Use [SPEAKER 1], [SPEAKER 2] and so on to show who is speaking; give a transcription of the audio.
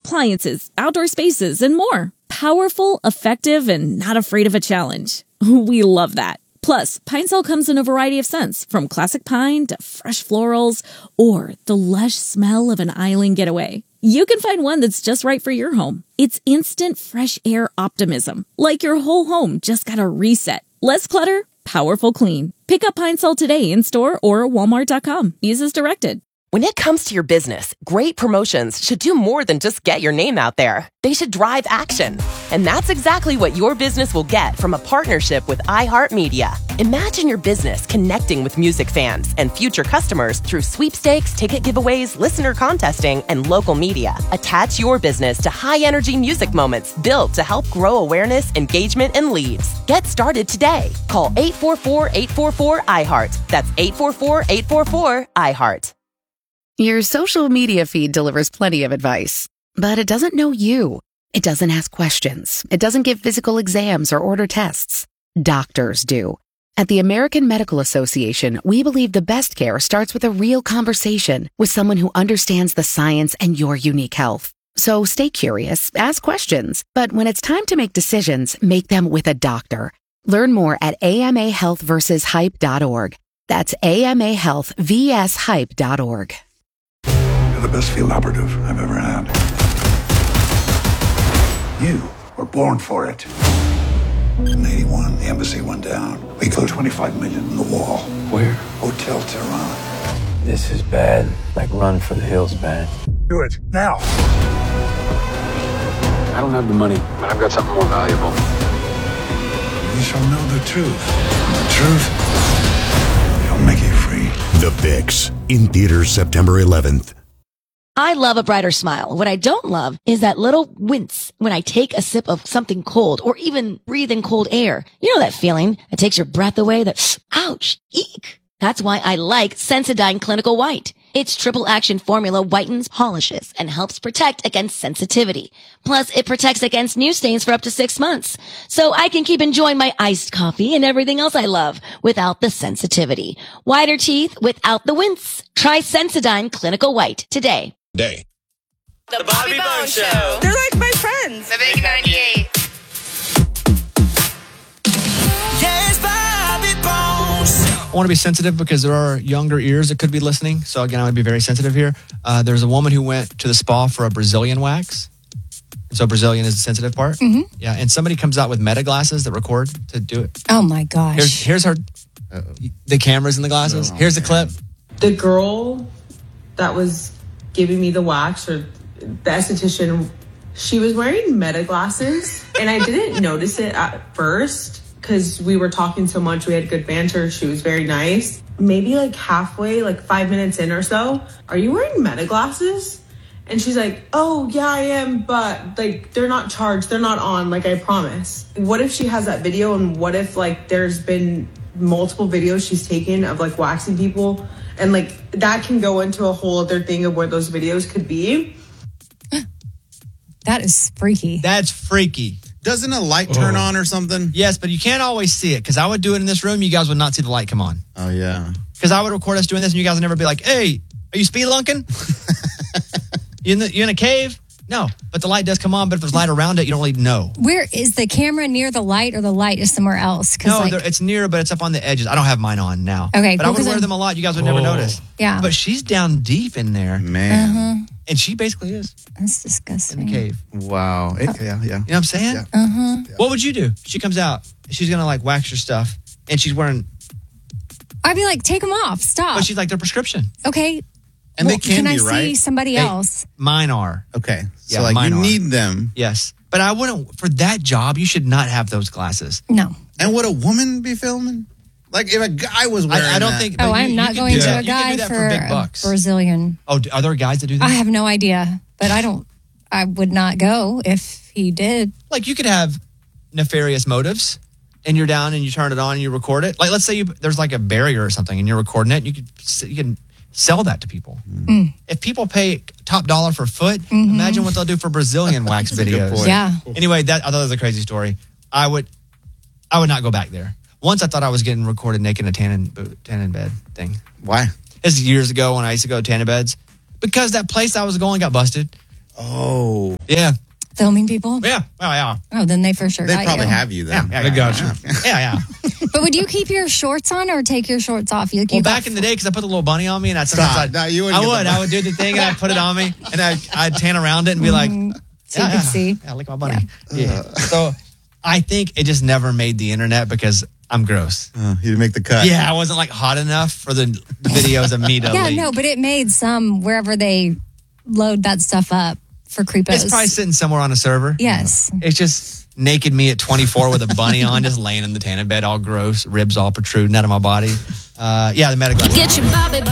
[SPEAKER 1] appliances, outdoor spaces, and more. Powerful, effective, and not afraid of a challenge. We love that. Plus, Pine-Sol comes in a variety of scents, from classic pine to fresh florals, or the lush smell of an island getaway. You can find one that's just right for your home. It's instant fresh air optimism, like your whole home just got a reset. Less clutter, powerful clean. Pick up Pine-Sol today in-store or walmart.com. Use as directed.
[SPEAKER 2] When it comes to your business, great promotions should do more than just get your name out there. They should drive action. And that's exactly what your business will get from a partnership with iHeartMedia. Imagine your business connecting with music fans and future customers through sweepstakes, ticket giveaways, listener contesting, and local media. Attach your business to high-energy music moments built to help grow awareness, engagement, and leads. Get started today. Call 844-844-iHeart. That's 844-844-iHeart.
[SPEAKER 3] Your social media feed delivers plenty of advice, but it doesn't know you. It doesn't ask questions. It doesn't give physical exams or order tests. Doctors do. At the American Medical Association, we believe the best care starts with a real conversation with someone who understands the science and your unique health. So stay curious, ask questions, but when it's time to make decisions, make them with a doctor. Learn more at amahealthversushype.org. That's amahealthvshype.org.
[SPEAKER 4] You're the best field operative I've ever had. You were born for it. In 81, the embassy went down. We put 25 million in the wall.
[SPEAKER 5] Where?
[SPEAKER 4] Hotel Tehran.
[SPEAKER 5] This is bad. Like Run for the Hills bad.
[SPEAKER 4] Do it, now.
[SPEAKER 5] I don't have the money, but I've got something more valuable.
[SPEAKER 4] You shall know the truth. The truth shall make you free.
[SPEAKER 6] The Fix, in theaters September 11th.
[SPEAKER 7] I love a brighter smile. What I don't love is that little wince when I take a sip of something cold or even breathe in cold air. You know that feeling that takes your breath away, that ouch, eek. That's why I like Sensodyne Clinical White. Its triple action formula whitens, polishes, and helps protect against sensitivity. Plus, it protects against new stains for up to 6 months. So I can keep enjoying my iced coffee and everything else I love without the sensitivity. Whiter teeth without the wince. Try Sensodyne Clinical White today.
[SPEAKER 8] The
[SPEAKER 9] Bobby Bones Show.
[SPEAKER 10] They're like my friends.
[SPEAKER 9] The Big 98.
[SPEAKER 11] Yes, Bobby Bones.
[SPEAKER 12] I want to be sensitive because there are younger ears that could be listening. So again, I would be very sensitive here. There's a woman who went to the spa for a Brazilian wax. So Brazilian is the sensitive part.
[SPEAKER 13] Mm-hmm.
[SPEAKER 12] Yeah, and somebody comes out with Meta glasses that record to do it.
[SPEAKER 13] Oh my gosh.
[SPEAKER 12] Here's her. The cameras in the glasses. Here's the clip.
[SPEAKER 10] The girl that was giving me the wax, or the esthetician, she was wearing Meta glasses, and I didn't notice it at first because we were talking so much. We had good banter. She was very nice. Maybe like halfway, like 5 minutes in or so, are you wearing Meta glasses? And she's like, oh yeah, I am, but like they're not charged, they're not on, like I promise. What if she has that video, and what if like there's been multiple videos she's taken of like waxing people, and like that can go into a whole other thing of where those videos could be.
[SPEAKER 13] That is freaky.
[SPEAKER 12] That's freaky.
[SPEAKER 8] Doesn't a light turn on or something?
[SPEAKER 12] Yes, but you can't always see it, because I would do it in this room. You guys would not see the light come on.
[SPEAKER 8] Oh, yeah.
[SPEAKER 12] Because I would record us doing this, and you guys would never be like, hey, are you spelunking? You in a cave? No, but the light does come on, but if there's light around it, you don't really know.
[SPEAKER 13] Where is the camera, near the light, or the light is somewhere else?
[SPEAKER 12] No, it's near, but it's up on the edges. I don't have mine on now.
[SPEAKER 13] Okay,
[SPEAKER 12] but I would wear them a lot. You guys would never notice.
[SPEAKER 13] Yeah.
[SPEAKER 12] But she's down deep in there.
[SPEAKER 8] Man.
[SPEAKER 12] And she basically is.
[SPEAKER 13] That's disgusting.
[SPEAKER 12] In the cave.
[SPEAKER 8] Wow. Yeah.
[SPEAKER 12] You know what I'm saying?
[SPEAKER 8] Yeah.
[SPEAKER 12] What would you do? She comes out. She's going to like wax your stuff. And she's wearing.
[SPEAKER 13] I'd be like, take them off. Stop.
[SPEAKER 12] But she's like, they're prescription.
[SPEAKER 13] Okay.
[SPEAKER 8] And they can be,
[SPEAKER 13] I
[SPEAKER 8] right?
[SPEAKER 13] see somebody else?
[SPEAKER 12] Mine are.
[SPEAKER 8] Okay. So
[SPEAKER 12] Yeah,
[SPEAKER 8] like
[SPEAKER 12] mine
[SPEAKER 8] you
[SPEAKER 12] are.
[SPEAKER 8] need them.
[SPEAKER 12] Yes. But I wouldn't, for that job, you should not have those glasses.
[SPEAKER 13] No.
[SPEAKER 8] And would a woman be filming? Like if a guy was wearing
[SPEAKER 12] I don't
[SPEAKER 8] that.
[SPEAKER 12] think.
[SPEAKER 13] Oh, I'm not going to a
[SPEAKER 12] You
[SPEAKER 13] guy
[SPEAKER 12] can do that
[SPEAKER 13] for
[SPEAKER 12] big
[SPEAKER 13] a
[SPEAKER 12] bucks.
[SPEAKER 13] Brazilian.
[SPEAKER 12] Oh, are there guys that do that?
[SPEAKER 13] I have no idea, but I would not go if he did.
[SPEAKER 12] Like you could have nefarious motives, and you're down and you turn it on and you record it. Like let's say there's like a barrier or something, and you're recording it. You can sell that to people. If people pay top dollar for foot, imagine what they'll do for Brazilian wax videos.
[SPEAKER 13] Yeah.
[SPEAKER 12] Anyway, I thought that was a crazy story. I would not go back there. Once I thought I was getting recorded naked in a tanning bed thing.
[SPEAKER 8] Why?
[SPEAKER 12] This is years ago when I used to go to tanning beds. Because that place I was going got busted.
[SPEAKER 8] Oh.
[SPEAKER 12] Yeah.
[SPEAKER 13] Filming people?
[SPEAKER 12] Yeah. Oh, yeah.
[SPEAKER 13] Oh, then they for sure
[SPEAKER 8] They
[SPEAKER 13] got
[SPEAKER 8] probably
[SPEAKER 13] you.
[SPEAKER 8] have you then.
[SPEAKER 12] Yeah, they got you. Yeah.
[SPEAKER 13] But would you keep your shorts on or take your shorts off? You keep
[SPEAKER 12] Back in the day, because I put the little bunny on me, and I would do the thing, and I'd put it on me, and I'd tan around it and be like,
[SPEAKER 13] so you could see.
[SPEAKER 12] Yeah, look at my bunny. Yeah. So I think it just never made the internet because I'm gross.
[SPEAKER 8] You didn't make the cut.
[SPEAKER 12] Yeah, I wasn't like hot enough for the videos of me to
[SPEAKER 13] Yeah,
[SPEAKER 12] leak.
[SPEAKER 13] no, but it made some wherever they load that stuff up for creepos.
[SPEAKER 12] It's probably sitting somewhere on a server.
[SPEAKER 13] Yes.
[SPEAKER 12] It's just naked me at 24 with a bunny on, just laying in the tanning bed, all gross, ribs all protruding out of my body. The Meta glasses.
[SPEAKER 1] Get your Bobby